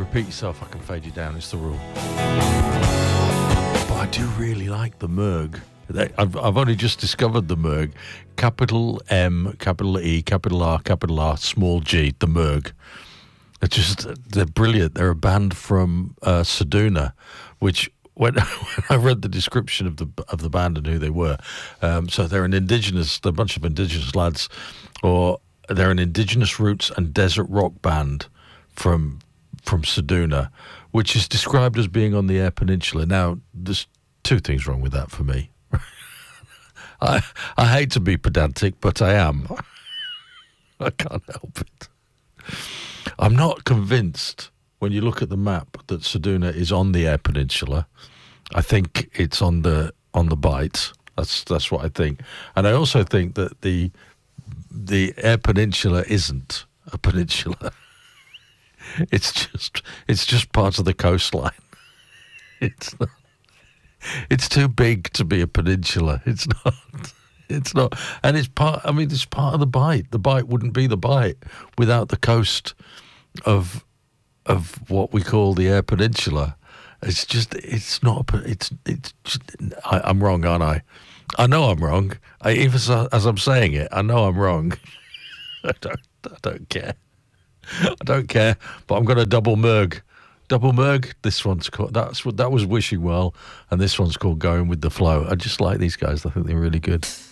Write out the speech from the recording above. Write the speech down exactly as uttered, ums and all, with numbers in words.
repeat yourself, I can fade you down. It's the rule. But I do really like the Moog. I've, I've only just discovered the Moog. Capital M, capital E, capital R, capital R, small G, the Moog. They're just, they're brilliant. They're a band from uh, Sedona, which when, when I read the description of the of the band and who they were, um, so they're an indigenous, they're a bunch of indigenous lads, or they're an indigenous roots and desert rock band from from Sedona, which is described as being on the Eyre Peninsula. Now, there's two things wrong with that for me. I I hate to be pedantic, but I am. I can't help it. I'm not convinced, when you look at the map, that Sedona is on the Eyre Peninsula. I think it's on the on the Bight. That's that's what I think. And I also think that the the Eyre Peninsula isn't a peninsula. It's just it's just part of the coastline. It's not, it's too big to be a peninsula. It's not. It's not. And it's part. I mean, it's part of the Bight. The Bight wouldn't be the Bight without the coast of of what we call the Eyre Peninsula. It's just. It's not. It's. It's. Just, I, I'm wrong, aren't I? I know I'm wrong. I, even as, as I'm saying it, I know I'm wrong. I don't. I don't care. I don't care. But I'm going to double Moog. Double Moog. This one's called. That's what. That was Wishing Well, and this one's called Going with the Flow. I just like these guys. I think they're really good.